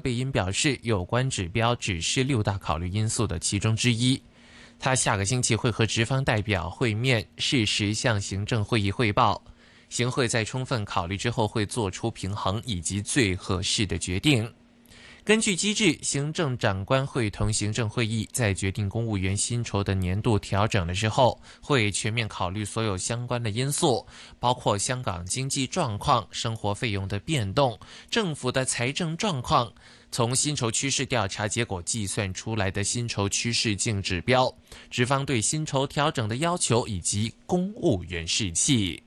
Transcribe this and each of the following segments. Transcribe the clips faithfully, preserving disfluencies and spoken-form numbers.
贝因表示，有关指标只是六大考虑因素的其中之一。他下个星期会和职方代表会面，适时向行政会议汇报。行会在充分考虑之后会做出平衡以及最合适的决定。根据机制，行政长官会同行政会议在决定公务员薪酬的年度调整的时候，会全面考虑所有相关的因素，包括香港经济状况、生活费用的变动、政府的财政状况，从薪酬趋势调查结果计算出来的薪酬趋势净指标，职方对薪酬调整的要求以及公务员士气。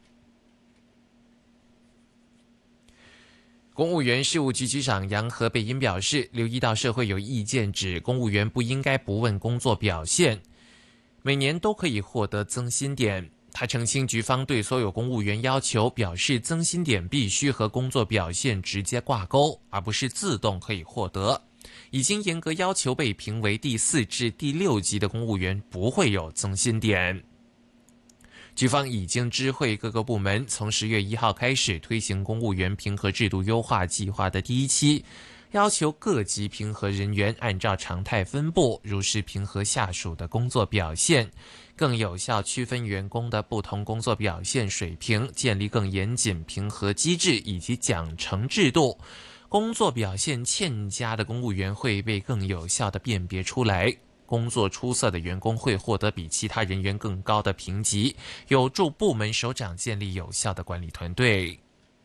公务员事务局局长杨和贝因表示，留意到社会有意见指公务员不应该不问工作表现，每年都可以获得增薪点。他澄清，局方对所有公务员要求表示，增薪点必须和工作表现直接挂钩，而不是自动可以获得。已经严格要求被评为第四至第六级的公务员不会有增薪点。局方已经知会各个部门，从十月一号开始推行公务员评核制度优化计划的第一期，要求各级评核人员按照常态分布，如实评核下属的工作表现，更有效区分员工的不同工作表现水平，建立更严谨评核机制以及奖惩制度。工作表现欠佳的公务员会被更有效地辨别出来。工作出色的员工会获得比其他人员更高的评级，有助部门首长建立有效的管理团队。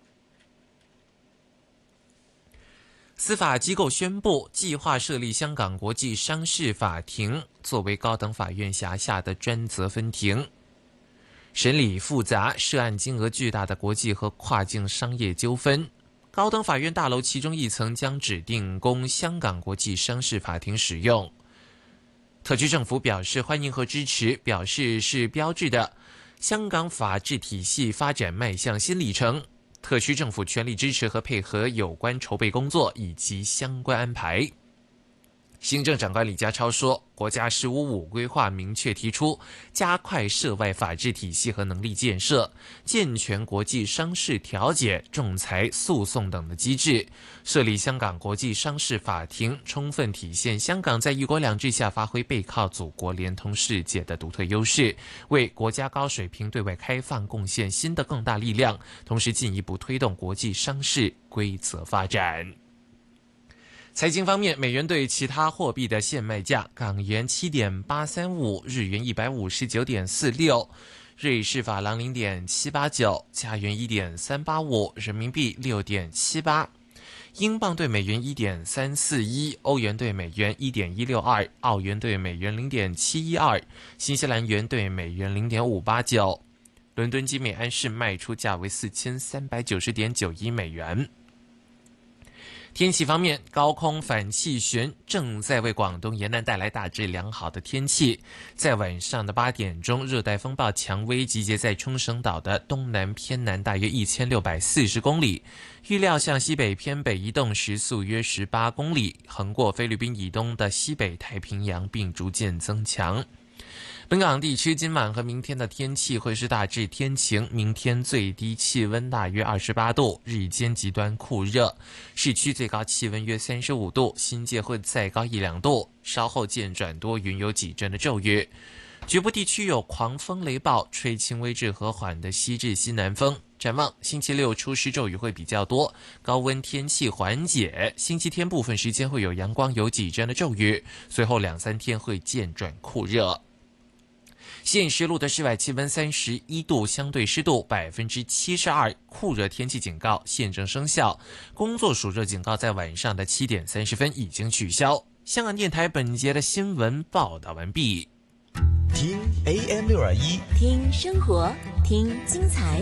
司法机构宣布，计划设立香港国际商事法庭，作为高等法院辖下的专责分庭，审理复杂、涉案金额巨大的国际和跨境商业纠纷。高等法院大楼其中一层将指定供香港国际商事法庭使用。特区政府表示欢迎和支持，表示是标志的香港法治体系发展迈向新里程。特区政府全力支持和配合有关筹备工作以及相关安排。行政长官李家超说，国家十五五规划明确提出，加快涉外法治体系和能力建设，健全国际商事调解、仲裁、诉讼等的机制，设立香港国际商事法庭，充分体现香港在一国两制下发挥背靠祖国、连通世界的独特优势，为国家高水平对外开放贡献新的更大力量，同时进一步推动国际商事规则发展。财经方面，美元对其他货币的现卖价：港元 七点八三五， 日元 一百五十九点四六， 瑞士法郎 零点七八九， 加元 一点三八五， 人民币 六点七八， 英镑对美元 一点三四一， 欧元对美元 一点一六二， 澳元对美元 零点七一二， 新西兰元对美元 零点五八九。 伦敦金每安士卖出价为 四千三百九十点九一美元。天气方面，高空反气旋正在为广东沿岸带来大致良好的天气。在晚上的八点钟，热带风暴蔷薇集结在冲绳岛的东南偏南大约一千六百四十公里，预料向西北偏北移动，时速约十八公里，横过菲律宾以东的西北太平洋，并逐渐增强。本港地区今晚和明天的天气会是大致天晴，明天最低气温大约二十八度，日间极端酷热，市区最高气温约三十五度，新界会再高一两度，稍后渐转多云，有几阵的骤雨，局部地区有狂风雷暴，吹轻微至和缓的西至西南风。展望星期六初时骤雨会比较多，高温天气缓解，星期天部分时间会有阳光，有几阵的骤雨，随后两三天会渐转酷热。现时录的室外气温三十一度，相对湿度百分之七十二，酷热天气警告现正生效，工作暑热警告在晚上的七点三十分已经取消。香港电台本节的新闻报道完毕。 听 A M 六二一， 听生活，听精彩。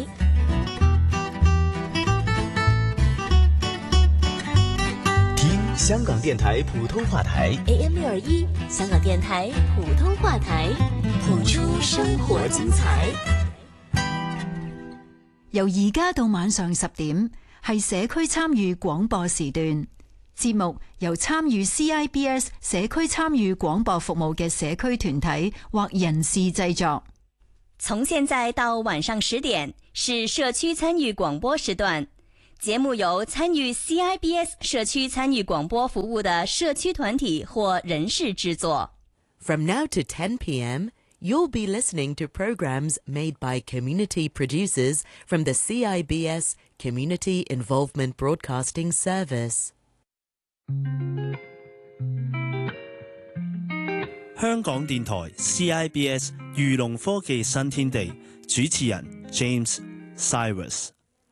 听香港电台普通話台 A M 六二一，香港電台普通話台，譜出生活精彩。 由而家到晚上十點，係社區參與廣播時段。節目由參與 C I B S 社區參與廣播服務嘅社區團體或人士製作。 從現在到晚上十點是社區參與廣播時段。 節目由參與 C I B S 社區參與廣播服務的社區團體或人士製作。 From now to ten p.m., you'll be listening to programs made by community producers from the C I B S Community Involvement Broadcasting Service. 香港電台 C I B S 漁農科技新天地，主持人 James Cyrus。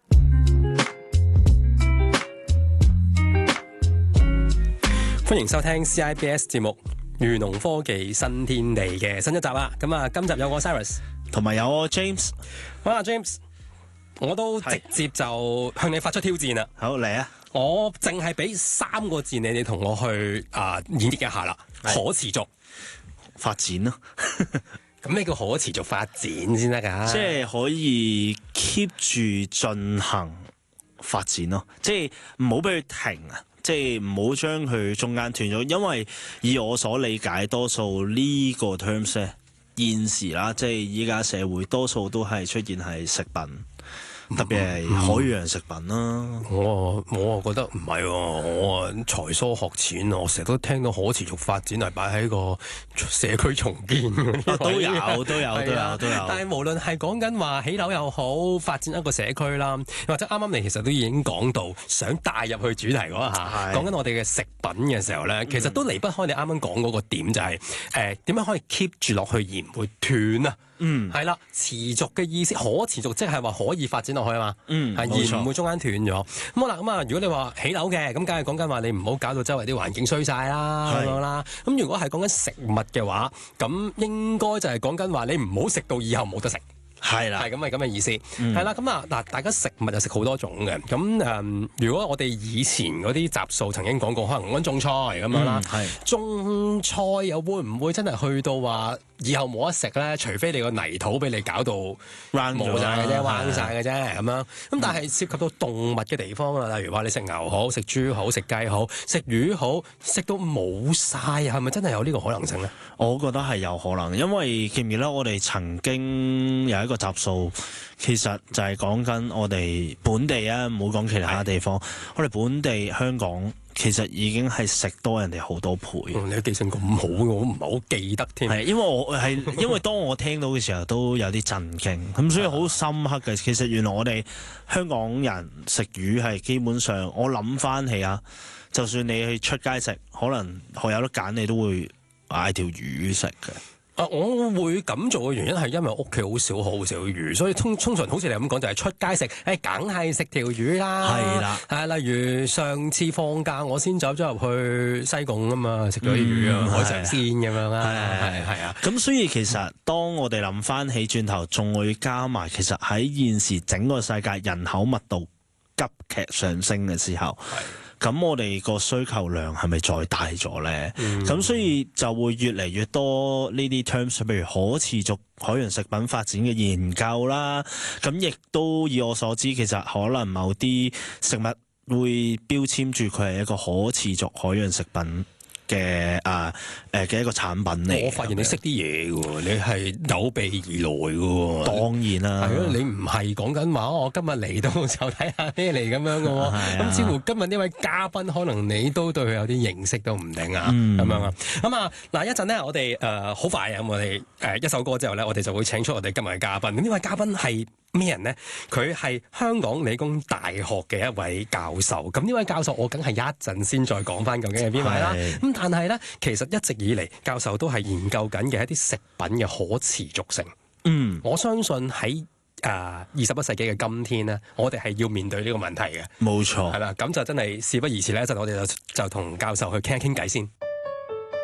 歡迎收聽 C I B S 節目《漁農科技新天地》嘅新一集啦。咁啊，今集有我 Cyrus， 同埋有我 James。 好啦 ，James， 我都直接就向你發出挑戰啦。 好嚟啊！ 我淨係俾三個字你，你同我去啊、呃、演繹一下啦。可持續發展咯。 咁咩叫可持續發展先得㗎？ 即係可以 keep 住進行發展咯，即係唔好俾佢停啊！即係唔好將佢中間斷咗，因為以我所理解，多數呢個 terms 咧，現時啦，即係依家社會多數都係出現係食品。特別係海洋食品啦、嗯嗯， 我我啊覺得唔係喎，我啊才疏學淺，我成日都聽到可持續發展係擺喺個社區重建、啊、 都有都有、啊、都有都有。 但係無論係講緊話起樓又好，發展一個社區啦，或者啱啱你其實都已經講到想帶入去主題嗰一下，講緊我哋嘅食品嘅時候咧，其實都離不開你啱啱講嗰個點，就係誒點樣可以 keep 住落去而唔會斷啊。嗯，係啦，持續嘅意思，可持續即係話可以發展落去啊嘛，嗯，係而唔會中間斷咗。咁好啦，咁啊，如果你話起樓嘅，咁梗係講緊話你唔好搞到周圍啲環境衰晒啦，咁樣啦。咁如果係講緊食物嘅話，咁應該就係講緊話你唔好食到以後冇得食。係啦，係咁係咁嘅意思，係啦、嗯。咁啊嗱，大家食物就食好多種嘅。咁誒、嗯，如果我哋以前嗰啲集數曾經講過，可能講種菜咁樣啦，係、嗯、種菜又會唔會真係去到話以後冇得食咧？除非你個泥土俾你搞到冇晒嘅啫，彎晒嘅啫咁樣。咁但係涉及到動物嘅地方啦，例如話你食牛好、食豬好、食雞好、食魚好，食到冇晒，係咪真係有呢個可能性咧？ 我覺得係有可能，因為記唔記得我哋曾經有一個集數，其實就係講緊我哋本地啊，唔好講其他地方。我哋本地香港其實已經係食多人哋好多倍。 嗯、你記性咁好，我唔係好記得添。 係因為我係因為當我聽到嘅時候都有啲震驚，咁所以好深刻嘅。其實原來我哋香港人食魚係基本上，我諗翻起啊，就算你去出街食，可能我有得揀，你都會嗌條魚食嘅。 啊！我會咁做嘅原因係因為屋企好少好少魚，所以通通常好似你咁講，就係、是、出街食，誒梗係食條魚啦。係啦，係、啊、例如上次放假，我先走咗入去西貢啊嘛，食咗啲魚啊，海上鮮咁樣啦。係係啊， 咁所以其實當我哋諗翻起轉頭，仲會加埋，其實喺現時整個世界人口密度急劇上升嘅時候。咁我哋個需求量係咪再大咗咧？咁、嗯、所以就會越嚟越多呢啲 terms，譬如可持續海洋食品發展嘅研究啦。咁亦都以我所知，其實可能某啲食物會標籤住佢係一個可持續海洋食品嘅啊誒嘅一個產品嚟。 我發現你識啲嘢嘅喎，你係有備而來嘅喎。 當然啦， 係咯，你唔係講緊話我今日嚟到就睇下咩嚟咁樣嘅喎。咁似乎今日呢位嘉賓可能你都對佢有啲認識都唔定啊，咁、嗯、樣啊。咁啊嗱，一陣呢，我哋誒好快啊，我哋誒一首歌之後咧，我哋就會請出我哋今日嘅嘉賓。咁呢位嘉賓係咩人呢？佢係香港理工大學嘅一位教授。咁呢位教授我梗係一陣先再講翻究竟係邊位啦。咁但係咧，其實一直以嚟教授都係研究緊嘅一啲食品嘅可持續性。嗯，我相信喺誒二十一世紀嘅今天呢，我哋係要面對呢個問題嘅。冇錯，係啦，咁就真係事不宜遲咧，一陣我哋就就同教授去傾一傾偈先。